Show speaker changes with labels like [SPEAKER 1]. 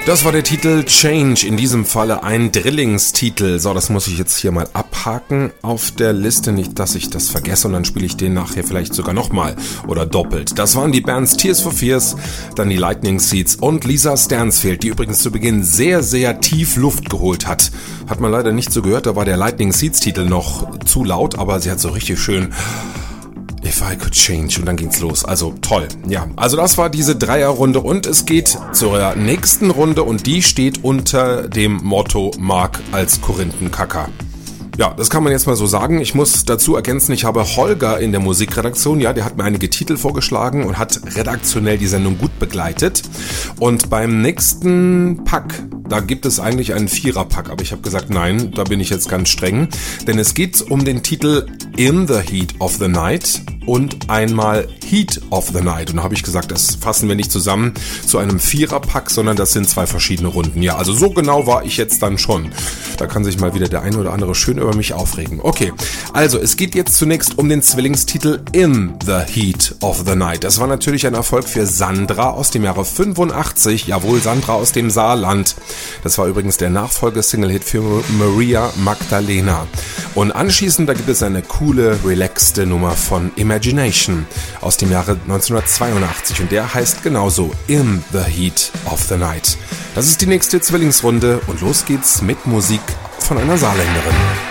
[SPEAKER 1] Das war der Titel Change, in diesem Falle ein Drillingstitel. So, das muss ich jetzt hier mal abhaken auf der Liste, nicht, dass ich das vergesse und dann spiele ich den nachher vielleicht sogar nochmal oder doppelt. Das waren die Bands Tears for Fears, dann die Lightning Seeds und Lisa Stansfield, die übrigens zu Beginn sehr, sehr tief Luft geholt hat. Hat man leider nicht so gehört, da war der Lightning Seeds Titel noch zu laut, aber sie hat so richtig schön If I Could Change und dann ging's los. Also toll. Ja, also das war diese Dreierrunde und es geht zur nächsten Runde und die steht unter dem Motto Mark als Korinthenkacker. Ja, das kann man jetzt mal so sagen. Ich muss dazu ergänzen, ich habe Holger in der Musikredaktion, ja, der hat mir einige Titel vorgeschlagen und hat redaktionell die Sendung gut begleitet. Und beim nächsten Pack, da gibt es eigentlich einen Viererpack, aber ich habe gesagt, nein, da bin ich jetzt ganz streng. Denn es geht um den Titel In the Heat of the Night und einmal Heat of the Night. Und da habe ich gesagt, das fassen wir nicht zusammen zu einem Viererpack, sondern das sind zwei verschiedene Runden. Ja, also so genau war ich jetzt dann schon. Da kann sich mal wieder der eine oder andere schön über mich aufregen. Okay, also es geht jetzt zunächst um den Zwillingstitel In the Heat of the Night. Das war natürlich ein Erfolg für Sandra aus dem Jahre 85. Jawohl, Sandra aus dem Saarland. Das war übrigens der Nachfolge-Single-Hit für Maria Magdalena. Und anschließend, da gibt es eine coole, relaxte Nummer von Imagination aus dem Jahre 1982 und der heißt genauso In the Heat of the Night. Das ist die nächste Zwillingsrunde und los geht's mit Musik von einer Saarländerin.